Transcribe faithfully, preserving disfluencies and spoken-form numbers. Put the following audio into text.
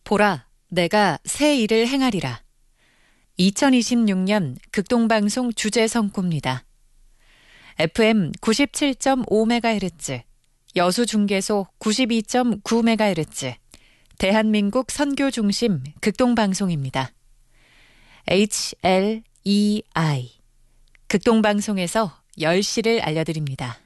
보라, 내가 새 일을 행하리라. 이천이십육 년 극동방송 주제 선고입니다. 에프엠 구십칠 점 오 메가헤르츠, 여수중계소 구십이 점 구 메가헤르츠, 대한민국 선교 중심 극동방송입니다. 에이치 엘 이 아이, 극동방송에서 열 시를 알려드립니다.